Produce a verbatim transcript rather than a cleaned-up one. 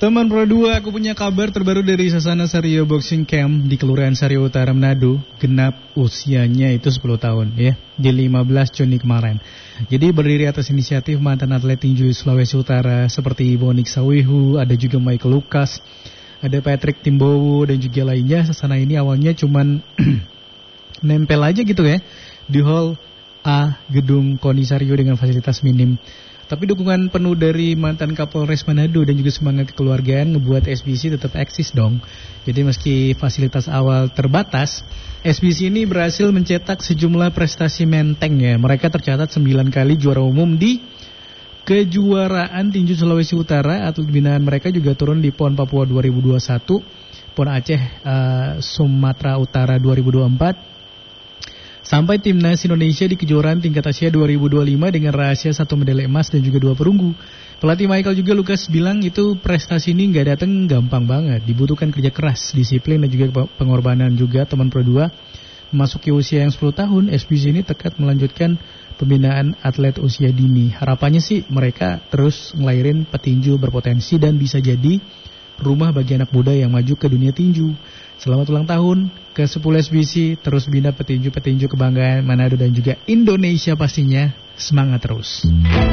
Teman Pro dua, aku punya kabar terbaru dari Sasana Sario Boxing Camp di Kelurahan Sario Utara, Manado. Genap usianya itu sepuluh tahun ya, di lima belas Juni kemarin. Jadi berdiri atas inisiatif mantan atlet tinju Sulawesi Utara seperti Bonik Sawihu, ada juga Michael Lucas, ada Patrick Timbowo dan juga lainnya. Sasana ini awalnya cuman nempel aja gitu ya di Hall A Gedung Koni Sario dengan fasilitas minim. Tapi dukungan penuh dari mantan Kapolres Manado dan juga semangat kekeluargaan ngebuat S B C tetap eksis dong. Jadi meski fasilitas awal terbatas, S B C ini berhasil mencetak sejumlah prestasi menteng ya. Mereka tercatat sembilan kali juara umum di kejuaraan tinju Sulawesi Utara. Atlet binaan mereka juga turun di PON Papua dua ribu dua puluh satu, PON Aceh uh, Sumatera Utara dua ribu dua puluh empat, sampai timnas Indonesia di kejuaraan tingkat Asia dua ribu dua puluh lima dengan rahasia satu medali emas dan juga dua perunggu. Pelatih Michael juga Lucas bilang itu prestasi ini nggak datang gampang banget, dibutuhkan kerja keras, disiplin dan juga pengorbanan juga. Teman Pro dua memasuki usia yang sepuluh tahun, S B C ini tekad melanjutkan pembinaan atlet usia dini. Harapannya sih mereka terus ngelahirin petinju berpotensi dan bisa jadi rumah bagi anak muda yang maju ke dunia tinju. Selamat ulang tahun ke sepuluh S B C, terus bina petinju-petinju kebanggaan Manado dan juga Indonesia pastinya. Semangat terus.